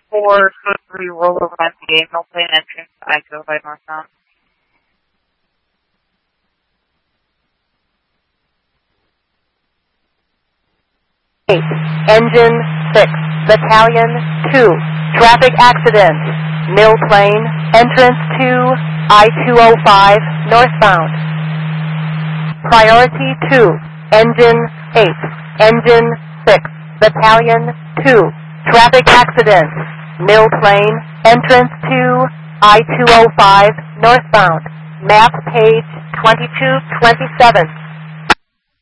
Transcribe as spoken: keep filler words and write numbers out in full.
four, three, rollover M P A, mill plane entrance, I go by northbound. eight, Engine six, Battalion two, traffic accident, mill plane, entrance to I two oh five, northbound. Priority two, Engine eight, Engine six, Battalion two, traffic accident, mill plane, entrance to I two oh five, northbound. Map page twenty-two twenty-seven.